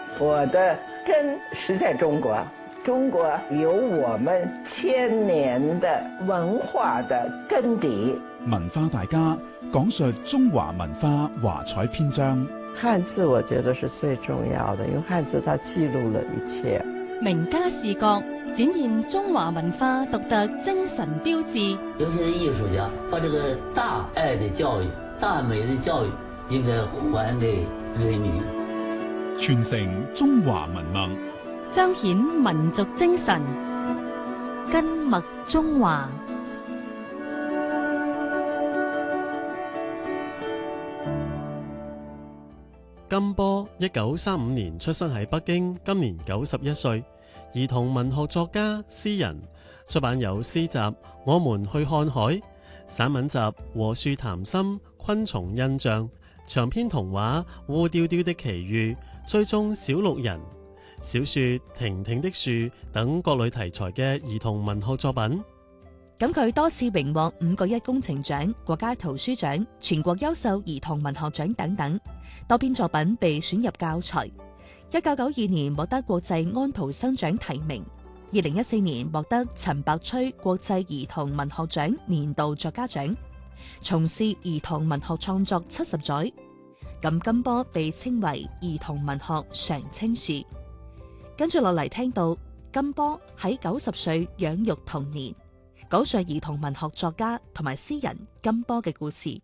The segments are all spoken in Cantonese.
我的根是在中国，中國有我們1000年的文化的根底。 文化大家講述中華文化華彩篇章。 漢字我覺得是最重要的，因為漢字它記錄了一切。 名家視角展現中華文化獨特精神標誌。 尤其是藝術家，把這個大愛的教育、大美的教育應該還給人民， 傳承中華文脈， 彰顯民族精神，根脈中華。 金波1935年出生喺北京，今年91歲，兒童文學作家、詩人，出版有詩集《我們去看海》、散文集《和樹談心》、《昆蟲印象》、長篇童話《烏雕雕的奇遇》、追蹤小綠人、小說《婷婷的樹》等各類題材嘅兒童文學作品。 咁佢多次榮獲5個一工程獎、國家圖書獎、全國優秀兒童文學獎等等，多篇作品被選入教材。1992年獲得國際安徒生獎提名，2014年獲得陳百崔國際兒童文學獎年度作家獎，從事兒童文學創作70載。咁金波被稱為兒童文學常青樹。跟住落嚟聽到金波喺90歲養育童年，講述兒童文學作家同埋詩人金波嘅故事。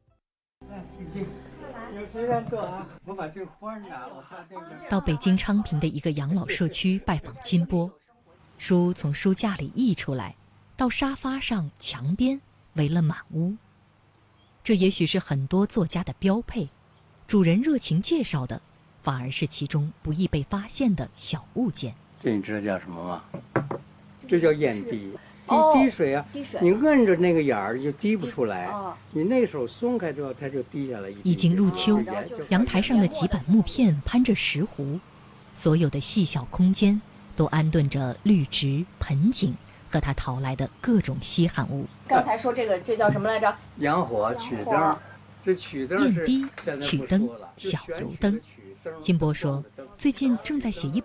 到北京昌平的一個養老社區拜訪金波，書從書架裡溢出來，到沙發上、牆邊圍了滿屋。這也許是很多作家的標配，主人熱情介紹的，反而是其中不易被發現的小物件。 這你知道叫什麼嗎？這叫硯滴。滴水啊，你摁着那個眼兒就滴不出來，你那手鬆開之後，它就滴下來。 已經入秋，陽台上的幾板木片攀着石斛，所有的細小空間都安頓着綠植、盆景和他淘來的各種稀罕物。 剛才說這叫什麼來着？ 洋火、曲燈，這曲燈是硯滴、曲燈、小油燈。金波說，最近正在寫一